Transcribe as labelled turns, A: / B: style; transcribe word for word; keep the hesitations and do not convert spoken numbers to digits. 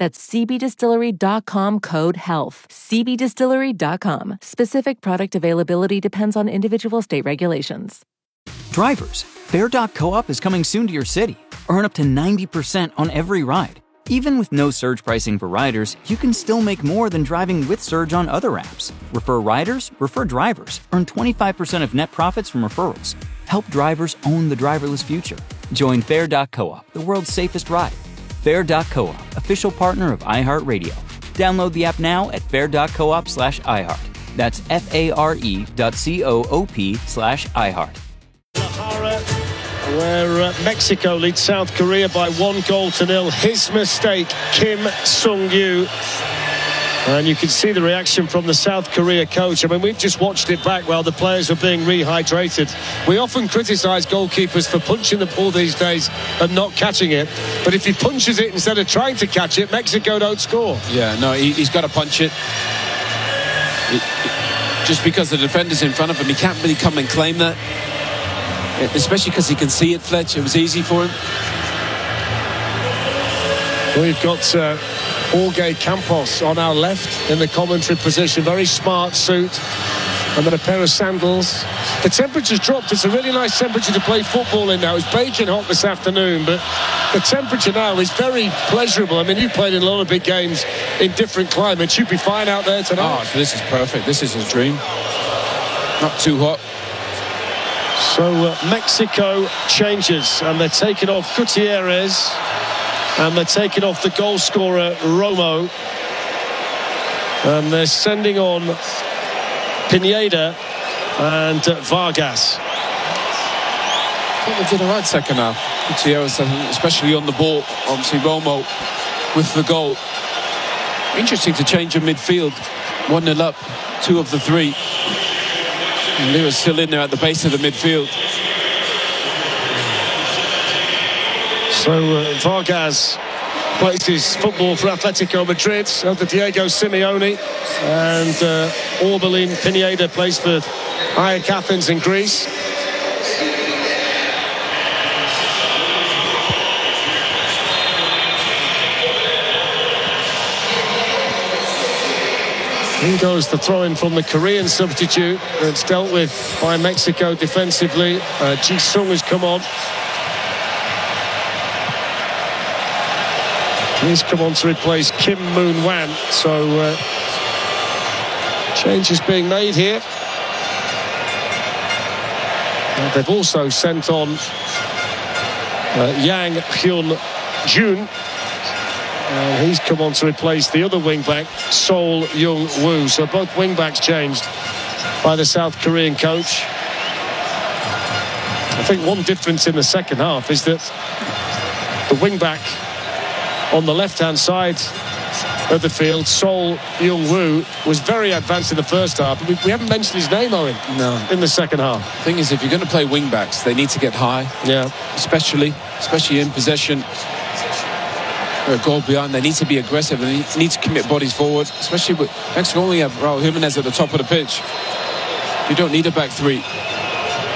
A: That's c b distillery dot com, code HEALTH. c b distillery dot com. Specific product availability depends on individual state regulations.
B: Drivers, Fare dot coop is coming soon to your city. Earn up to ninety percent on every ride. Even with no surge pricing for riders, you can still make more than driving with Surge on other apps. Refer riders, refer drivers. Earn twenty-five percent of net profits from referrals. Help drivers own the driverless future. Join Fare dot coop, the world's safest ride. Fare dot coop, official partner of iHeartRadio. Download the app now at fare dot coop slash iHeart. That's F-A-R-E dot C-O-O-P slash iHeart.
C: Where uh, Mexico leads South Korea by one goal to nil. His mistake, Kim Sung-yu. And you can see the reaction from the South Korea coach. I mean, we've just watched it back while the players were being rehydrated. We often criticise goalkeepers for punching the ball these days and not catching it. But if he punches it instead of trying to catch it, Mexico don't score.
D: Yeah, no, he, he's got to punch it. it, it. Just because the defender's in front of him, he can't really come and claim that. Especially because he can see it, Fletch. It was easy for him.
C: We've got uh, Jorge Campos on our left in the commentary position. Very smart suit. And then a pair of sandals. The temperature's dropped. It's a really nice temperature to play football in now. It's baking hot this afternoon, but the temperature now is very pleasurable. I mean, you've played in a lot of big games in different climates. You'd be fine out there tonight.
D: Oh, this is perfect. This is a dream. Not too hot.
C: So uh, Mexico changes, and they're taking off Gutierrez, and they're taking off the goal scorer Romo, and they're sending on Pineda and uh, Vargas.
D: I think they did a right second half. Gutierrez, especially on the ball. Obviously Romo with the goal. Interesting to change in midfield. one nil up, two of the three. And Lira's still in there at the base of the midfield.
C: So uh, Vargas plays his football for Atletico Madrid under Diego Simeone, and uh, Orbelin Pineda plays for Ajax Athens in Greece. In goes the throw-in from the Korean substitute. It's dealt with by Mexico defensively. Uh, Ji-sung has come on. He's come on to replace Kim Moon-wan. So uh, change is being made here. And they've also sent on uh, Yang Hyun-jun. And he's come on to replace the other wing-back, Sol Young-woo. So both wing-backs changed by the South Korean coach. I think one difference in the second half is that the wing-back on the left-hand side of the field, Sol Young-woo, was very advanced in the first half. We, we haven't mentioned his name, Owen,
D: no.
C: in the second half.
D: The thing is, if you're going to play wing-backs, they need to get high.
C: Yeah.
D: Especially, especially in possession. A goal behind, they need to be aggressive, and they need to commit bodies forward, especially with Mexico only have Raul Jimenez at the top of the pitch. You don't need a back three.